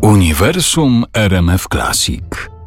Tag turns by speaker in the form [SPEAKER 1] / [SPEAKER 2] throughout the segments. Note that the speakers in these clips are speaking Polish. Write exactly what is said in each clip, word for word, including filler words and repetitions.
[SPEAKER 1] Uniwersum R M F Classic.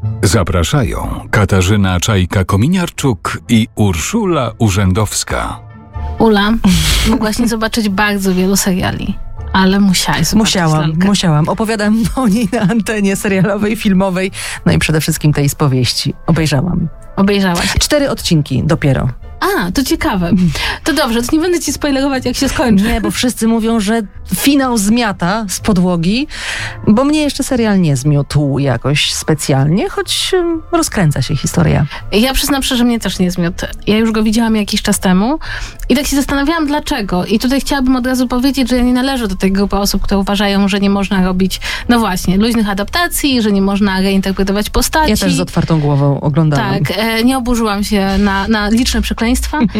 [SPEAKER 1] Zapraszają Katarzyna Czajka-Kominiarczuk i Urszula Urzędowska.
[SPEAKER 2] Ula, mogłaś nie zobaczyć bardzo wielu seriali, ale musiałaś zobaczyć
[SPEAKER 3] Musiałam,
[SPEAKER 2] lalkę.
[SPEAKER 3] musiałam. Opowiadam o niej na antenie serialowej, filmowej, no i przede wszystkim tej z powieści. Obejrzałam.
[SPEAKER 2] Obejrzałaś.
[SPEAKER 3] Cztery odcinki dopiero.
[SPEAKER 2] A, to ciekawe. To dobrze, to nie będę ci spoilerować, jak się skończy.
[SPEAKER 3] Nie, bo wszyscy mówią, że finał zmiata z podłogi, bo mnie jeszcze serial nie zmiótł jakoś specjalnie, choć um, rozkręca się historia.
[SPEAKER 2] Ja przyznam szczerze, że mnie też nie zmiótł. Ja już go widziałam jakiś czas temu i tak się zastanawiałam, dlaczego. I tutaj chciałabym od razu powiedzieć, że ja nie należę do tej grupy osób, które uważają, że nie można robić, no właśnie, luźnych adaptacji, że nie można reinterpretować postaci.
[SPEAKER 3] Ja też z otwartą głową oglądałam.
[SPEAKER 2] Tak, e, nie oburzyłam się na, na liczne przekleństwa.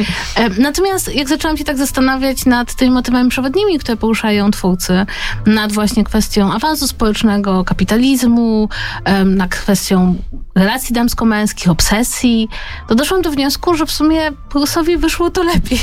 [SPEAKER 2] E, natomiast jak zaczęłam się tak zastanawiać nad tymi motywami przewodnimi, które poruszają twórcy, nad właśnie kwestią awansu społecznego, kapitalizmu, e, nad kwestią relacji damsko-męskich, obsesji, to doszłam do wniosku, że w sumie Prusowi wyszło to lepiej.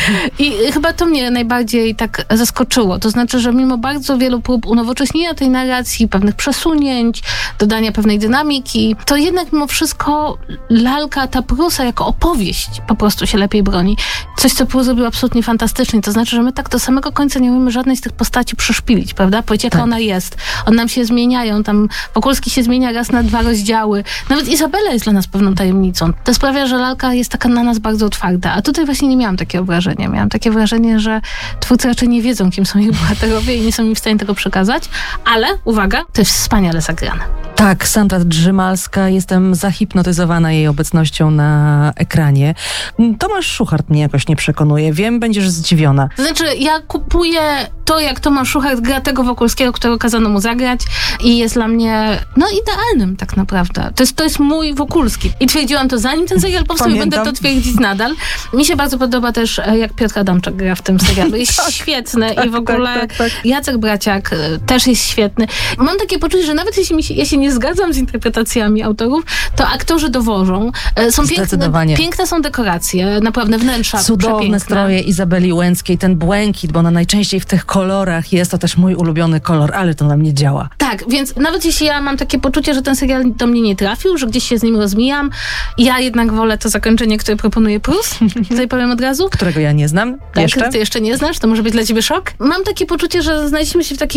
[SPEAKER 2] I chyba to mnie najbardziej tak zaskoczyło. To znaczy, że mimo bardzo wielu prób unowocześnienia tej narracji, pewnych przesunięć, dodania pewnej dynamiki, to jednak mimo wszystko lalka, ta Prusa jako opowieść po prostu się lepiej broni. Coś, co Prus zrobił absolutnie fantastycznie. To znaczy, że my tak do samego końca nie umiemy żadnej z tych postaci przeszpilić, prawda? Powiedzieć, jaka
[SPEAKER 3] Tak.
[SPEAKER 2] ona jest. One nam się zmieniają. Tam Wokulski się zmienia raz na dwa rozdziały. Nawet Izabela jest dla nas pewną tajemnicą. To sprawia, że lalka jest taka na nas bardzo otwarta. A tutaj właśnie nie miałam takiego wrażenia. Miałam takie wrażenie, że twórcy raczej nie wiedzą, kim są ich bohaterowie i nie są mi w stanie tego przekazać. Ale, uwaga, to jest wspaniale zagrane.
[SPEAKER 3] Tak, Sandra Drzymalska, jestem zahipnotyzowana jej obecnością na ekranie. Tomasz Szuchart mnie jakoś nie przekonuje. Wiem, będziesz zdziwiona.
[SPEAKER 2] To znaczy, ja kupuję to, jak Tomasz Szuchart gra tego Wokulskiego, którego kazano mu zagrać i jest dla mnie, no, idealnym tak naprawdę. To jest, to jest mój Wokulski. I twierdziłam to zanim ten serial powstał i będę to twierdzić nadal. Mi się bardzo podoba też, jak Piotr Adamczak gra w tym serialu. Jest
[SPEAKER 3] tak,
[SPEAKER 2] świetny
[SPEAKER 3] tak,
[SPEAKER 2] i w ogóle
[SPEAKER 3] tak, tak, tak.
[SPEAKER 2] Jacek Braciak też jest świetny. Mam takie poczucie, że nawet jeśli mi się, ja się nie zgadzam z interpretacjami autorów, to aktorzy dowożą. Są piękne, piękne są dekoracje, naprawdę wnętrza
[SPEAKER 3] cudowne
[SPEAKER 2] przepiękne.
[SPEAKER 3] stroje Izabeli Łęckiej, ten błękit, bo ona najczęściej w tych kolorach jest, to też mój ulubiony kolor, ale to na mnie działa.
[SPEAKER 2] Tak, więc nawet jeśli ja mam takie poczucie, że ten serial do mnie nie trafił, że gdzieś się z nim rozmijam, ja jednak wolę to zakończenie, które proponuje Prus. Tutaj powiem od razu.
[SPEAKER 3] Którego ja nie znam
[SPEAKER 2] Tak,
[SPEAKER 3] jeszcze.
[SPEAKER 2] ty jeszcze nie znasz, to może być dla ciebie szok. Mam takie poczucie, że znaleźliśmy się w takiej